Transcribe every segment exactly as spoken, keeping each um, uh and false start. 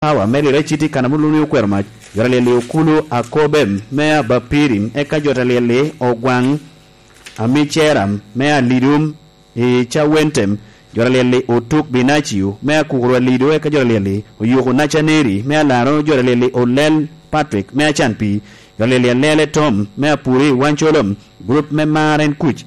hawa meli rechiti kana muluni ukwerma joralele ukulu akobem mea bapirim eka joralele ogwang amicheram mea lidum e chawentem joralele otuk binachiu mea kugurwa lido eka joralele oyugo nachaneri mea laro joralele olel Patrick mea chanpi joralele lele tom mea puri wancholom group me maren kuch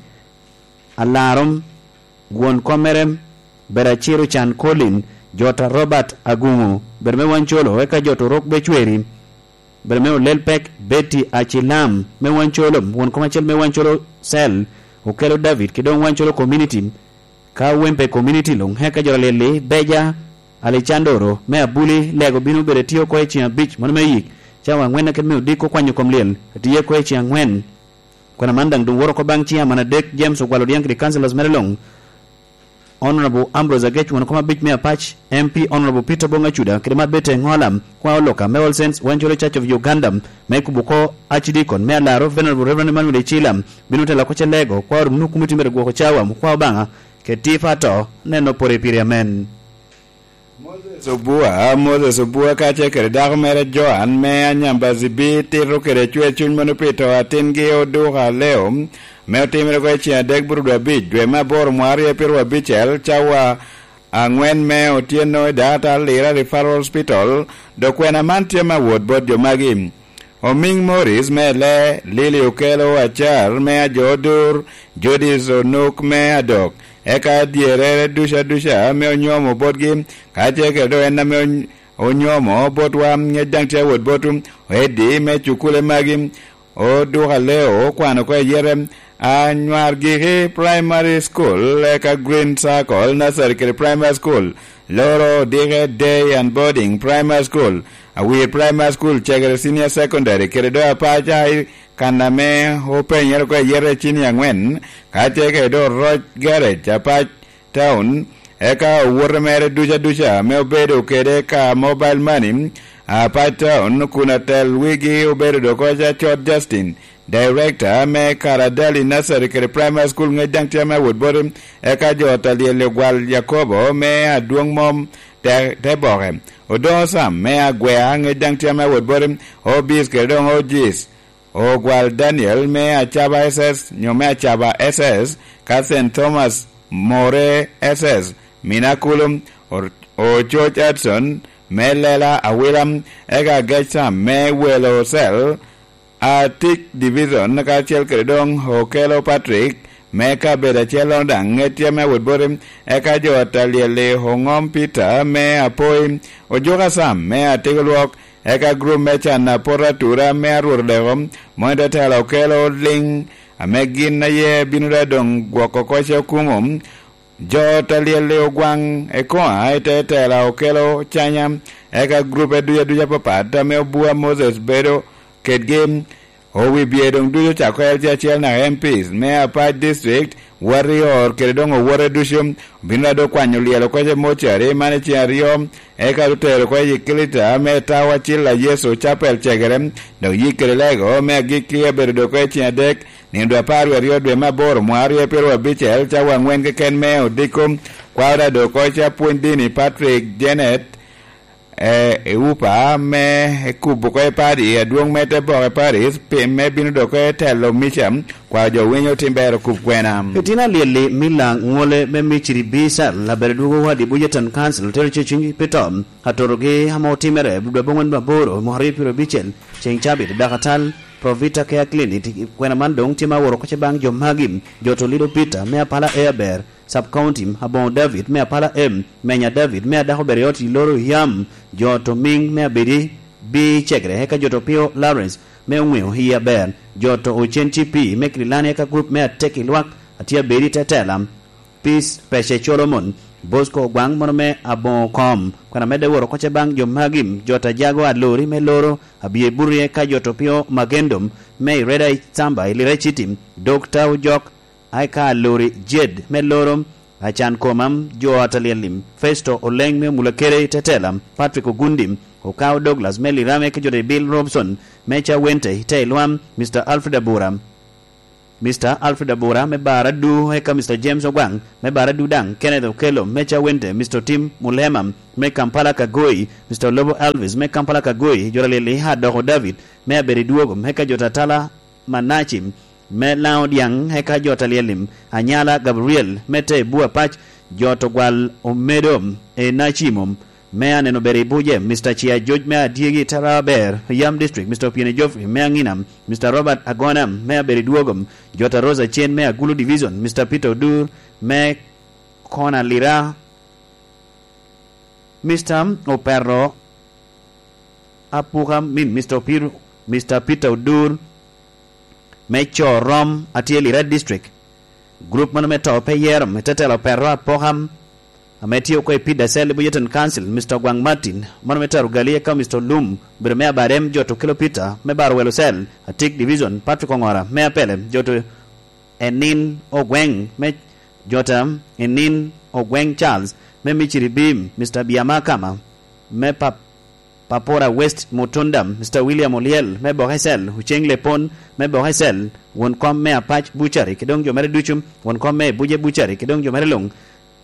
alarom gwon komerem berachiru chan colin jota Robert Agungu berme wancholo eka joto rok bechweri berme olel pek Betty Achilam me wancholo won komachel me wancholo sel okelo David kidong wancholo community ka wempe community long heka joralele beja Alexandoro me abuli lego binu beretio ko echi beach mon me yik chawa ngwena ke me diko kwanyo komliel tiye ko echi ngwen kona mandang dum woro ko bang chia mana dek James ogwalo diang di councilors merelong Honorable Ambrose Agech wana kama bich mea patch M P Honorable Peter Bongachuda kidema bete ngolam kwa oloka Mewal Sense Wancholo Church of Uganda Mekubuko Archdeacon Mea Laro Venerable Reverend Emmanuel Chilam Binute la koche lego kwa rumnu kumuti mbele kwa chawa mkwa banga ketifa to neno pore piri amen. Moses Obua Moses Obua kache kere dago mere Joan mea nyamba zibi tiro kere chue chun manupito atingi oduha leo Meo timere ko echi adek burudwa bich dwe mabor mwari e pirwa bichel chawa angwen meo tieno data lira referral hospital do kwena mantie ma wod bod jo magim Oming Morris mele Lili Ukelo achar mea jodur Jodis onuk mea dok eka dierere dusha dusha meo nyomo bodgim kacheke do ena meo onyomo bodwa ngedang che wod botum edi me chukule magim o duha leo kwano kwa yerem Anwar Gigi Primary School Eka Green Circle Nursery Primary School Loro Dige Day and Boarding Primary School Awi Primary School Chegre Senior Secondary Keredo Apacha Kaname Open Yer Kwa Yere Chini Angwen Kacheke Do Roch Garage Apach Town Eka Wurmere Duja Duja Meobedo Kedeka Mobile Money Apach Town Kunatel Wigi Ubedo Dokoja Chot Justin Director me Karadali Nursery Kere Primary School ngedang tiama woodbottom eka jota liele gwal Jacobo me aduong mom te tebore odo sam me agwea ngedang tiama woodbottom obis kedong ogis o gwal Daniel me achaba S S nyome achaba S S ka Saint Thomas More S S Minakulum or o George Edson me lela awilam eka getsam me welo sel Atik Division Nakachel Kedong Hokelo Patrick Meka Beda Chelon Dang Etia Me Woodborim Eka Jota Liele Hongom Peter Me Apoim Ojoga Sam Me Atigolwok Eka Group Mecha Na Poratura Me Arurdegom Moida Tela Okelo Ling Amegin Na Ye Binuda Dong Gwakokoshe Kumum Jota Liele Ogwang Ekoa Ete Tela Okelo Chanyam Eka Group Eduya Duya Papata Me Obua Moses Bedo Ket game Owi biedong duyo chakwel chachel na M Ps Mea Patch District Warrior Keredong o Warre Dushum Binado kwanyo lielo kwache mochari Manichi ariom Eka lutero kwa yikilita Mea tawa chila Yesu Chapel Chegerem Do yikilego Mea gikia berudo kwa chiadek Nindwa paru ario dwe maboro Mwari ya piru wabichel Chawa ngwenke ken mea udikum Kwa ura do kocha puindini Patrick Janet e upa me kubu ko pari aduong mete bo Paris pe me binu do ko telo micham kwa jo wenyo timbero kubkwena Petina lele mila ngole me michiri bisa la berdugo wadi bujetan council tel chichingi petom hatoroge hamo timere budwe bongon baboro mohari piro bichel cheng chabi dakatal Provita Care Clinic kwena mandong tima woro ko bang jo magim joto lido Peter me apala airbear Sub County Habon David Mea Pala M Menya David Mea Daho Berioti Loro Yam Joto Ming Mea Bidi B Chekre Heka Joto Pio Lawrence Mea Mweo Hiya Bern Joto Uchenchi P Mekrilani Heka Group Mea Teki Lwak Atia Bedi Tetelam Peace Peshe Cholomon Bosco Gwang Monome Abon Com Kwana Mede Woro Koche Bang Jomagim Jota Jago Adlori Me Loro Abie Buri Heka Joto Pio Magendom Mei Reda Tamba Ilire Chitim Doctor Ujok Aika Lori Jed Melorom Achan Komam Jo Atalialim Festo Oleng Me Mulakere Tetelam Patrick Ogundim Okao Douglas Meli Rame Kijore Bill Robson Mecha Wente Hitailwam Mister Alfred Aburam Mister Alfred Abura me baradu eka Mister James Ogwang me baradu dang Kenneth Okelo me Chawente Mister Tim Mulema me Kampala Kagoi Mister Lobo Elvis me Kampala Kagoi joralele Hadoho David me Aberiduogo heka Jotatala Manachim me Laodiang heka Jotalielim Anyala Gabriel mete Bua Pach Jotogwal Omedom e Nachimum me aneno beri buje Mister Chia George me Diegi Taraber Yam District Mister Piene Joffrey me Anginam Mister Robert Agonam me Beriduogum Jota Rosa Chen me Gulu Division Mister Peter Odur me Kona Lira Mister Operro Apugam min Mister Pir Mister Peter Odur me Chorom Atieli Red District Group Monumental Payer Metetelo Perro Apogam ametio kwa pida sel buyetan council Mister Gwang Martin monometa rugalia ka Mister Lum birmea barem joto kilo Peter me bar welo sel atik division Patrick Ongora me apele joto Enin Ogweng me jota Enin Ogweng Charles me Michiri Bim Mister Biamakama me pap Papora West Motundam Mister William Oliel me Bohesel Hucheng Lepon me Bohesel won kom me apach buchari kidong jo mere duchum won kom me buje buchari kidong jo mere long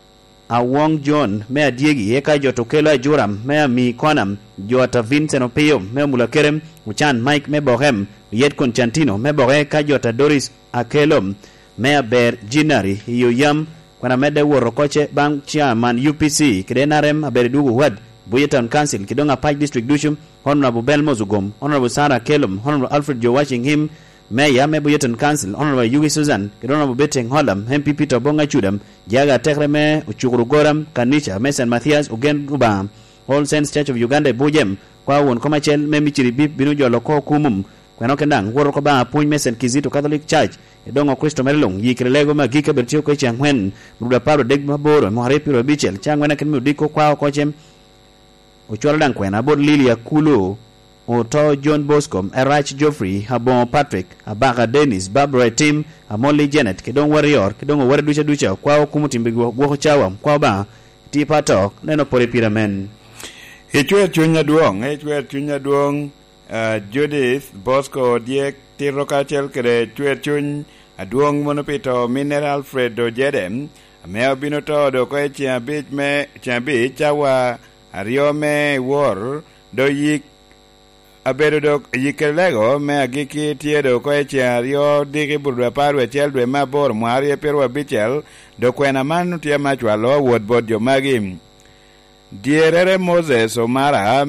Awong John me Adiegi eka joto Kelo Joram me Mi Konam jota Vincent Opio me Mulakerem Uchan Mike me Bohem Yet Constantino me Bohe ka jota Doris Akelom me Ber Jinari Yoyam kwana mede woro koche bang chairman U P C kidenarem aberidugu wad Buyetan Council kidonga Pike District Dushum Honorable Belmo Zugom Honorable Sarah Kelum Honorable Alfred Joe Washing Mayor me Buyetan Council Honorable Yugi Susan Honorable Betting Hollam M P Peter Bonga Chudam Jaga Tekreme Uchugurugoram Kanisha Mason Matthias Ugen Ruba All Saints Church of Uganda Bujem kwa won komachel me Michiri Bib binujo loko kumum kwano kendang woro ko ba puny Mason Kizito Catholic Church edongo Kristo Merlong yikrelego magika bertio ko changwen ruda paro deg maboro mo harepiro bichel changwen ken mudiko kwa ko chem Uchwala dankwen abod Lilia Kulo Oto John Boscom Erach Geoffrey Habon Patrick Abaga Dennis Barbara Tim Amoli Janet Kidong Warrior Kidong Warrior Ducha Ducha Kwao Kumutimbi Woko Chawa Kwao Ba Tipa Talk Neno Pori Piramen Ichwe Chunya Duong Ichwe Chunya Duong Judith Bosco Diek Tiroka Chel Kere Chwe Chuny Duong Monopito Mineral Fredo Jedem Meo Binoto Do Kwe Chiambit Me Chiambit Chawa Ariome War Do Yik Abedo do yikelego me agiki tiedo ko echario digi burwa parwe chel dwe mabor mwari perwa bichel do kwena manu tia machwalo wod bodjo magim dierere Moses Omara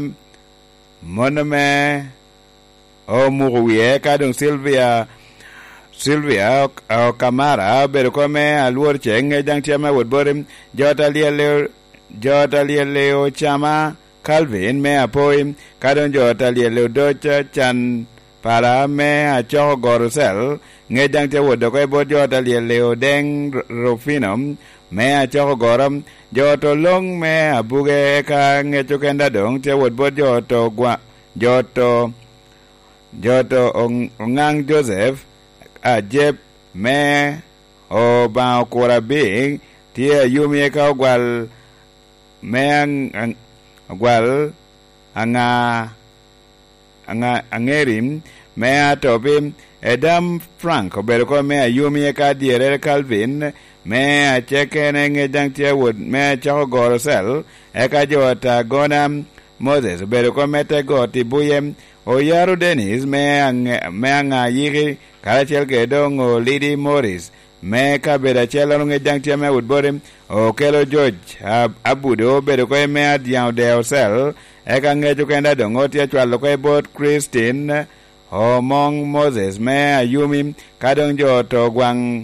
monome o muruye kadung Sylvia Sylvia o Kamara bedo ko me alwor chenge jang tia ma wod borim jota lieleo jota lieleo chama Calvin me apoim kadon jota lielo docha chan para me acho gorosel ngedang te wodo ko bo jota lielo deng rofinom me acho gorom joto long me abuge ka ngecho kenda dong te wod bo joto gwa joto joto ongang Joseph ajep me o ba kora bing tie yumi ka gwal me ang Gwal anga anga angerim mea topim edam Frank obero ko mea yumi ka diere Calvin mea cheke nenge jangtia wood mea chako gorosel eka jota gonam Moses obero ko mete goti buyem o yaro Dennis mea mea nga yiri kalachel gedongo Lady Morris me ka beda chelo nge jangtia me wood borim o kelo George ab, abudo bedo ko me adiao de osel e ka ngejo kenda dongo tia chwalo ko bot Christine o mong Moses me ayumi kadong joto gwang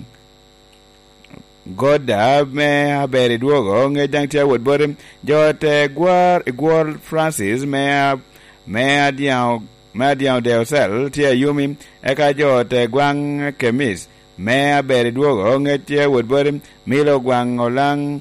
goda me aberi duogo nge jangtia wood borim jote gwar gwar Francis me me adiao me adiao de osel tia yumi e ka jote gwang Kemis me aberi duogo ngetie wood borim milo gwang olang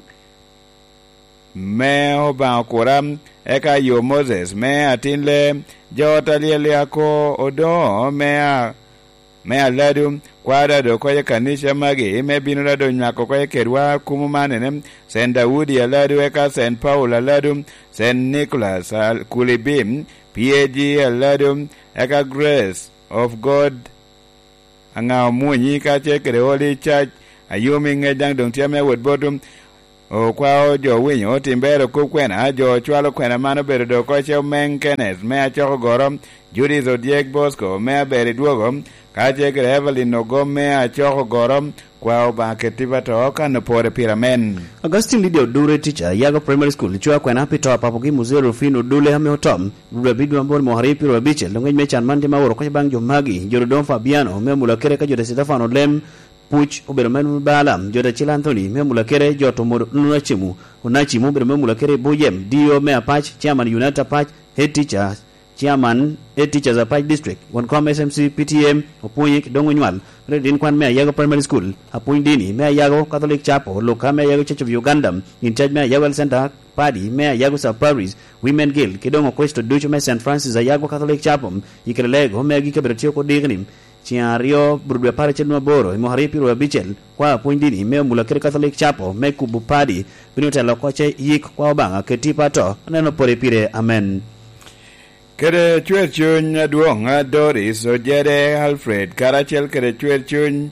me oba koram eka yo Moses me atinle jota liele ako odo me a me aladu kwada do ko kanisha magi me binura do nyako ko kerwa kumumane Saint Daudi aladu eka Saint Paul aladu Saint Nicholas al kulibim P A G aladu eka Grace of God angao munyi ka che kre oli cha ayumi nge dang dong tia me wot botum o kwao jo winyo timbero ku kwena jo chwalo kwena mano bedo do ko che men Kenneth me acho gorom Judy Zodiac Bosco me bere duogo ka che kre Evelyn Ogo me acho gorom kwao ba ketiva to kan pore piramen Augustine Lidio Dure teacher Yago Primary School chwa kwena pito papo gi Mzee Rufino Dule hameotom rubidu ambon moharipi rubiche longe mechan mande maworo ko bang jo magi Jorodon Fabiano me mulakere ka jo Stefano Lem Puch obero men balam joda Chil Anthony me mulakere joto nunachimu unachimu obero men mulakere Boyem Dio me apach chairman United Patch head teacher chairman head teachers Apach district one com S M C P T M opunyi kidongo nywal redin kwan me Yago Primary School apunyi dini me Yago Catholic Chapel loka me Yago Church of Uganda in charge me Yago Center Party me Yago Sub Paris Women Guild kidongo Questo Ducho me Saint Francis Yago Catholic Chapel ikelego me gikebretio ko dignim Chiario Brudwe Parachel Maboro, Moharipi Rubichel, Qua Pundini, Me Mulakere Catholic Chapel, Me Kubu Padi, Pinotella Coche, Yik, Quabanga, Ketipato, and then Poripire, Amen. Kere Chuechun, Duonga, Doris, Ojere, Alfred, Carachel, Kere Chuechun,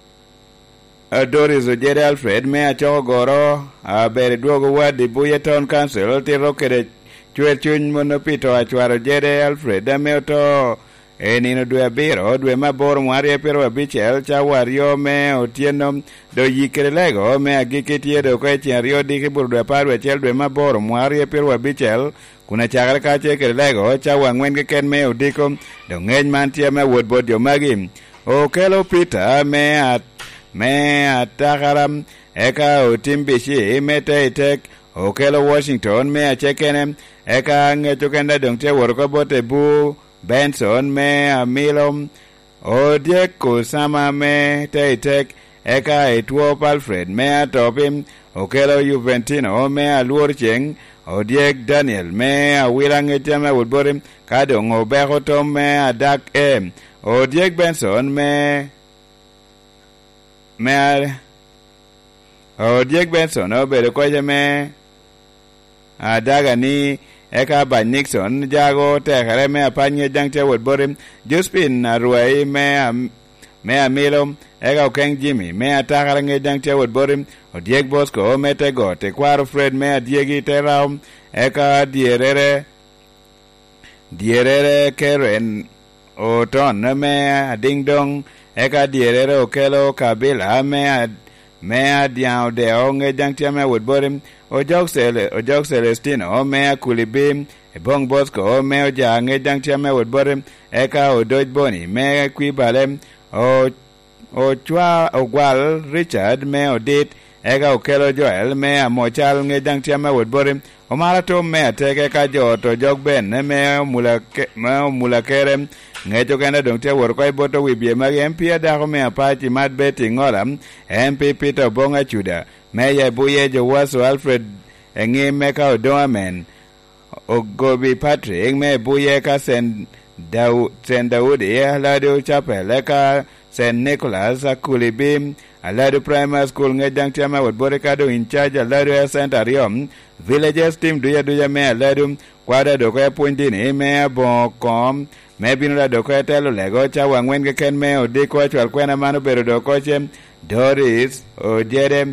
Doris, Ojere, Alfred, Me Acho Goro, a Berry Duogo, the Buyeton Council, Tiro Kere Chuechun, Monopito, Achuaro Jere, Alfred, Dameoto. Enino dwe biro dwe mabor mwari pero abichel cha wario me otieno do yikrelego me agiketie do ko chiario dike bur dwe parwe chel dwe mabor mwari pero abichel kuna chakra ka che krelego cha wangwen ke ken me odiko do ngeny man tie me wod bod yo magi o kelo Peter me at me atakaram eka otimbishi me tetek o kelo Washington me achekene eka ngecho kenda dong te wor ko bote bu Benson me Amilom Odiek Kusama me Teitek Eka Etwop Alfred me Atopim Okelo Juventino me Aluor Cheng Odiek Daniel me Awilang Etame Woodborim Kadong Obehotom me Adak M Odiek Benson me me Odiek Benson Obere Kwaja me Adagani Eka ba Nixon jago tekare me apanye jangche Woodborim Juspin Arwai me me Amilom Eka Okeng Jimmy me atakare nge jangche Woodborim Odiek Bosco me tego te kwaro Fred me adiegi terao Eka dierere dierere Karen Oton me ading dong Eka dierere Okelo Kabila me me adiao de onge jangche me Woodborim Ojok Cele Ojok Celestino me Kulibim Ebong Bosco me Ojange Jangche me Woodborim Eka Odoj Boni me Kwibalem O Ochwa Ogwal Richard me Odit Eka Okelo Joel me Amochal nge Jangche me Woodborim Omarato me Ateke ka Joto Jok Ben me Mulake me Mulakerem Ngecho kenda dongte workoi boto wibie magi M P adako me apachi mad beti ngolam M P Peter Bonga Chuda me ya buye jo waso Alfred engi meka odoa men Ogobi Patrick me buye ka sen Daud sen Daudi alado chapel eka sen Nicholas Akulibim alado primary school ngejang chama wotbore kado in charge alado Saint Ariom villages team duya duya me alado kwada doko ya pointini me bonkom me bino la doko ya telo lego cha wangwen ke ken me odiko chwal kwena mano bero doko che Doris Ojere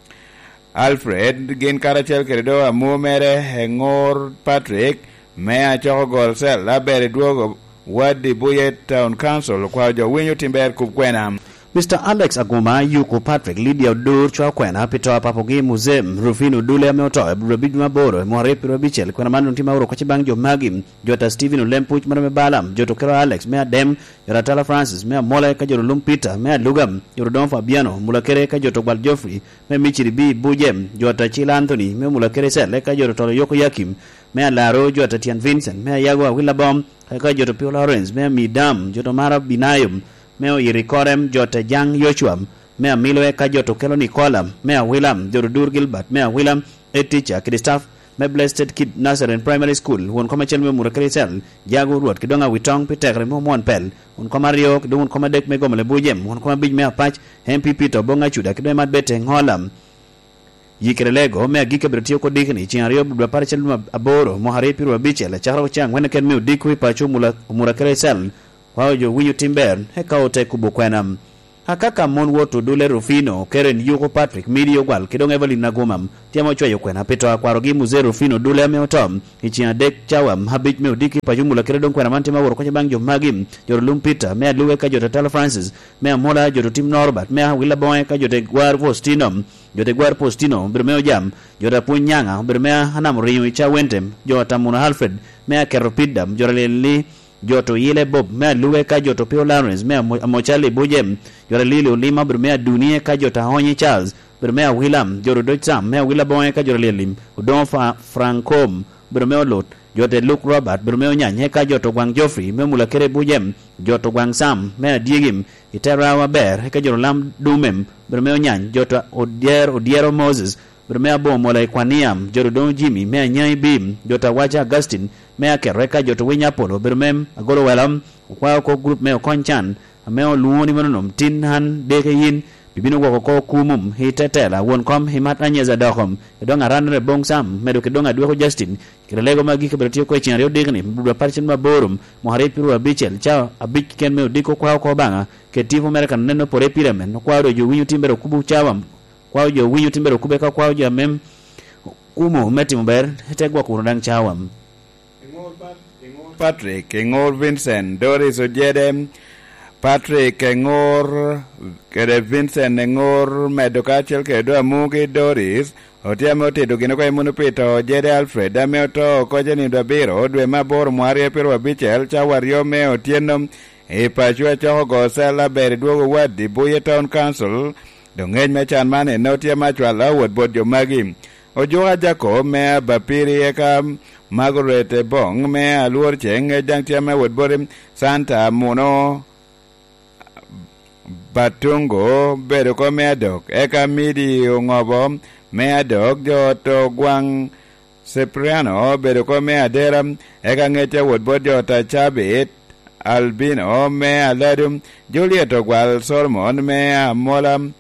Alfred gin karachel kedo amu mere hengor Patrick me achoko golsel la bere duogo wadi buye town council kwa jo winyo timber kubkwena Mister Alex Aguma yuko Patrick Lydia Dur chwa kwena pito papogi Muzem Rufino Dule ameotoa Rubidu Maboro Mwarepi Robichel kwena manu ntima uro kwa chibang jo Magim Jota Steven Ulempuch Marame Balam Joto Kero Alex Mea Dem Yoratala Francis Mea Mola Eka Joro Lum Peter Mea Lugam Yorodon Fabiano Mulakere Eka Joto Gwal Joffrey Mea Michiri B Bujem Jota Chila Anthony Mea Mulakere Sel Eka Joto Tolo Yoko Yakim Mea Laro Jota Tian Vincent Mea Yago Willabom Eka Joto Pio Lawrence Mea Midam Joto Mara Binayum Meo Yirikorem Jota Jang Yochuam Mea Milo Eka Joto Kelo Nicolam Mea Willam Joto Dur Gilbert Mea Willam a teacher Kid staff Mea Blessed Kid Nazarene Primary School Won Koma Chelme Murakere Sel Jago Ruot Kidonga Witong Petegre Mo Mon Pel Won Koma Rio Kidon Koma Dek Megomele Bujem Won Koma Bij Mea Patch M P Peter Bonga Chuda Kidon Mat Bete Ngolam Yikrelego Mea Gike Bretio ko Dikni Chiario Bwa Parachel Aboro Mohare Piru Bichel Charo Chang When Ken Mu Dikwi Pachu Murakere Sel kwao jo winyo timber eka ote kubo kwenam akaka mon woto dule Rufino Keren Yuko Patrick Miri Ogwal kidong Evelyn Nagumam tiamo chwayo kwena peto akwaro gi muze Rufino dule ame otom ichia dek chawam habich me odiki pajumula kiredong kwena mantima woro kocha bang jo magim joro lumpita mea luwe ka jote Tala Francis mea mola jote Tim Norbert mea wila boy ka jote Gwar Postino jote Gwar Postino birmeo jam jote Punyanga birmea hanam rinyo icha wentem jote Muna Alfred mea keropidam jore li joto yile Bob mea luwe ka joto Pio Lawrence mea mochali bujem jore lili ulima birmea dunie ka jote Honyi Charles birmea Willam joro Dochsam mea wila boy ka jore lilim udon fa Francom birmea lot jote Luke Robert birmea nyanye ka joto Gwang Joffrey mea mula kere bujem joto Gwang Sam mea diegim itera waber ka joro Lam Dumem birmea nyany joto Odier Odiero Moses birmea bo mola Ikwaniam joro Don Jimmy mea nyai bim joto Wacha Augustine mea kereka joto Winya Polo birmem agolo welam kwa ko group mea Konchan mea luoni manonom tinhan deke yin bibino kwa ko kumum hitetela won kom himat anyeza dokom edonga ranre bongsam medo kedonga duko Justin kirelego magi kebretio ko chinare odegni bubra parchin maborum mohare piru abichel cha abich ken me odiko kwa ko banga ketivo American neno pore piramen kwa do jo winyo timbero kubu chawam kwa jo winyo timbero kubeka kwa jo mem kumo meti mber hetegwa kurundang chawam Patrick Engor Vincent Doris Ojedem Patrick Engor kede Vincent Engor medokachel kedo amugi Doris otiamo tedo gino kwa imunu pito Jede Alfred ame oto koje ni dabiro dwe mabor mwari epiro abichel cha wario me otieno ipachua choho gosela beri duogo wadi Buye Town Council dongej mechan mane notia machwala wad bodjo magi ojoga jako mea bapiri eka Margaret Bong mea luor cheng jangtia me wad bodim Santa Muno Batungo bedo ko mea dok eka midi ungobo mea dok joto Gwang Cipriano bedo ko mea deram eka ngeche wad bod jota Chabit Albino mea ladum Juliet Ogwal Solomon mea molam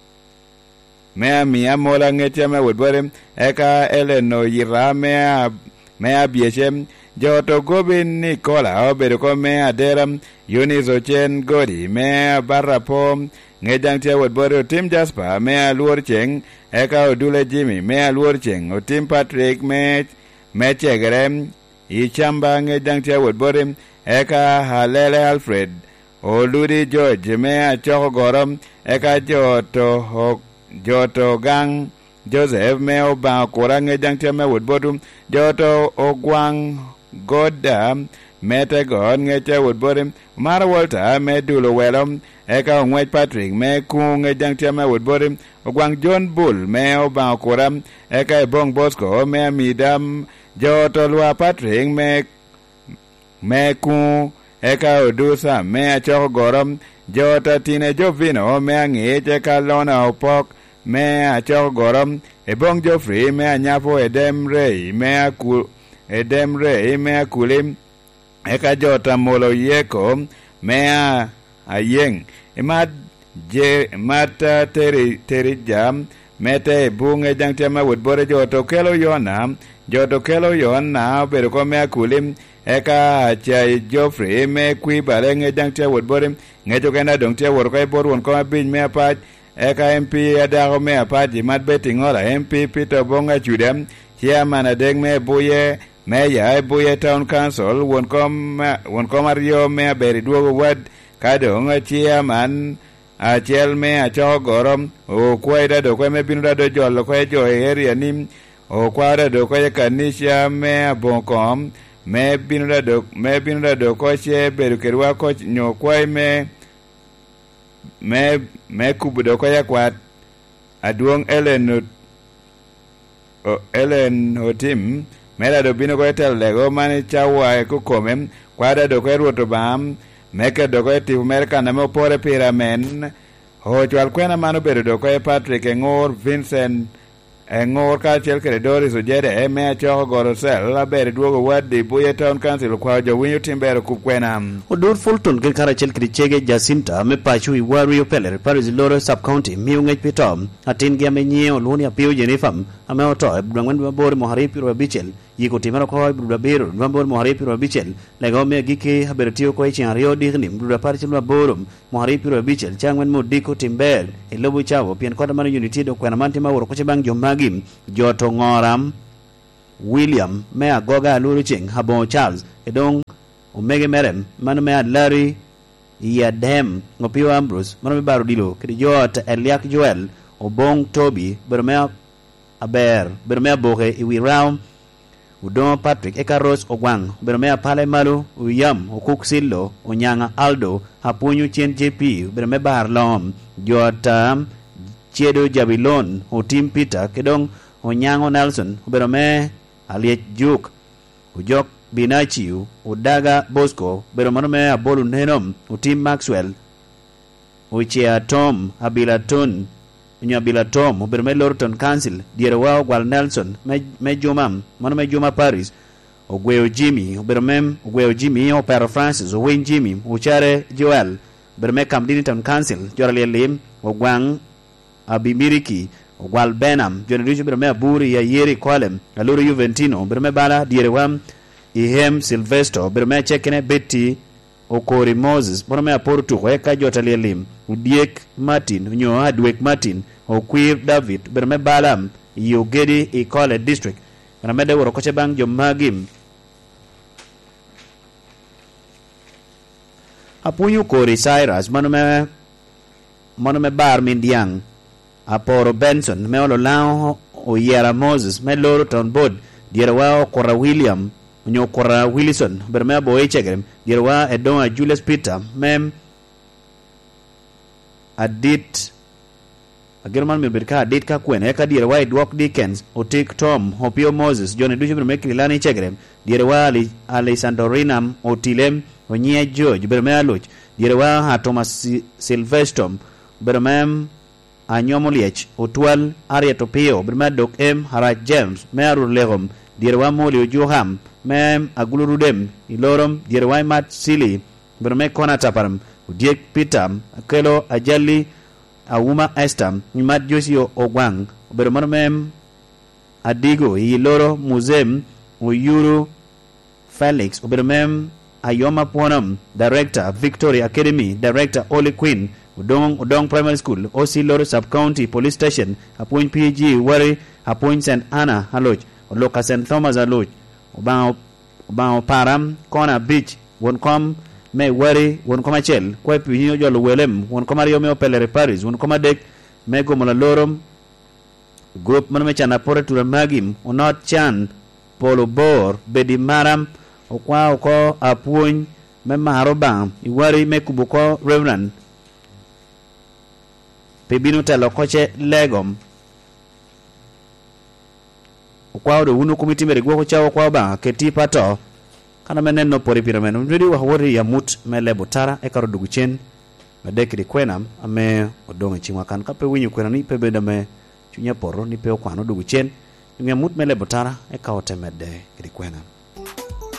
mea mia mola ngeche me wad bodim eka Eleno Yira mea mea bieshem joto Gobin Nicola obedo ko mea deram Eunice Ochen Godi mea Barapo ngejang tia wad bodo Tim Jasper mea luor cheng eka Odule Jimmy mea luor cheng o Tim Patrick me me chegrem ichamba ngejang tia wad bodo eka Halele Alfred o Ludi George mea choko gorom eka joto joto gang Joseph mea oba kora ngejang tia me wad bodo joto Ogwang Goda mete god ngeche wad bodim Mara Walter me dulo welom eka ongwech Patrick me kung ejang tia me wad bodim Ogwang John Bull me oba koram eka Ebong Bosco me midam joto Lua Patrick me me kung eka Odusa me achoko gorom joto Tine Jovino me angich eka Lona Opok me achoko gorom Ebong Joffrey me anyapo Edem Ray me akul Edem Ray me akulim eka jota Molo Yeko mea ayeng imat je mata teri teri jam mete bunge jang tema wud bore joto kelo yona joto kelo yona pero ko mea kulim eka chai Joffrey me kui balenge jang tia wud bore ngejo kena dong tia wor ko bor won ko bin mea pat eka M P adago mea pat jimat betting ola M P Peter Bonga Judam chairman adeng me Buye Meya Buye Town Council won kom won komario me beri duogo wad kadong chairman a chel me a chogorom o kwaida do kwa me binda do jolo kwa jo area nim o kwada do kwa kanisha me bonkom me binda do me binda do ko che beru kerwa ko nyo kwa me me me kubudo kwa kwat aduong Ellen o Ellen Otim mera do bino ko tel lego mani chawa ko komem kwada do ko ruto bam meke do ko ti America na mo pore piramen ho chwal kwena mano bedo do ko Patrick Engor Vincent e ngor ka chiel kere Doris Ojede me achoko goro sel la ber duogo wadi Buye Town Council kwa jo winyo timbero kukwena Odur Fulton ke kara chiel kere chege Jacinta me pachu Iwario Peller Paris Loro Sub County miu ngech pitom atin gi amenye oluni apio Jenifam ame oto e budangwen mabor mohari piro abichel yiko timero ko buda bero mabor mohari piro abichel lego me gike haberetio ko ichi ario digni buda parchil mabor mohari piro abichel changwen modiko timber e lobo chavo pien kota mano unity do kwena manti maworo ko bang jomagi joto ngoram William me agoga aluru ching habo Charles edong omege merem mano me Larry Yadem ngopio Ambrose mano me baro dilo kidi jot Eliak Joel obong Toby bermea aber bermea boge iwi round udon Patrick Ekaros Ogwang bermea pale malu uyam okuk sillo onyanga Aldo hapunyu chien J P bermea bar lom jota Chiedo Jabilon otim Peter kedong onyango Nelson bermea aliet juk ujok Binachiu udaga Bosco bermano me abolu nenom utim Maxwell uchea Tom Abilaton Nyabila Tom berme Lorton Council dierewa gwal Nelson me, me Jumam mano me Juma Paris ogweo Jimmy berme ogweo Jimmy o Pero Francis o Wayne Jimmy uchare Joel berme Camdenton Council jorale lim ogwang Abimiriki ogwal Benham jonericho berme aburi ya Yeri Kwalem aluru Juventino berme bala dierewa Ihem Silvestre berme chekene Betty Okori Moses berme aportu ko eka jotale lim Udiek Martin nyo Adwek Martin Okwir David berme balam Yogedi Ikole District kana mede woro koche bang jomagim apunyu Kori Cyrus manome manome bar Mindiang aporo Benson me olo lao o Yera Moses me loro town board dierewa Kora William nyo Kora Wilson berme boy chegrem dierewa Edona Julius Peter mem Adit Agerman me berka Adit ka kwen eka dire wa Edward Dickens otik Tom Hopio Moses John Dujo berme Kilani chegrem dire wa Ali Alexandrinam otilem onye George berme aluch dire wa ha Thomas Silvestom berme anyomoliech otwal Arietopio berme Dok M Haraj James meru legom dire wa Molio Joham mem agulurudem ilorom dire wa Matt Silly berme kona taparam Udiek Pitam Akelo Ajali Awuma Estam Nimat Josio Ogwang Bermano mem Adigo Yiloro Muzem Uyuru Felix Ubermem Ayoma Ponam Director Victoria Academy Director Oli Queen Udong Udong Primary School Osi Loro Sub County Police Station Appoint P G Wari Appoint Saint Anna Haloch Loka Saint Thomas Haloch Ubao Ubao Param Kona Beach Wonkom me wari won koma chel kwa pinyo jolo welem won koma riyo me opelere Paris won koma dek me gomola lorom group man me chana pore tura magim onot chan polo bor bedi maram okwa oko apuny me maro bam iwari me kubuko Reverend pebino telo koche legom okwa odo unu komiti mere gwo chawo kwa ba keti pato kana menen no pori pirameno ndiri wa wori ya mut mele botara e karo duguchen medek di kwenam ame odonga chimwa kan kape winyu kwena ni pe benda me chunya poro ni pe okwano duguchen ngi mut mele botara e kaote mede di kwenam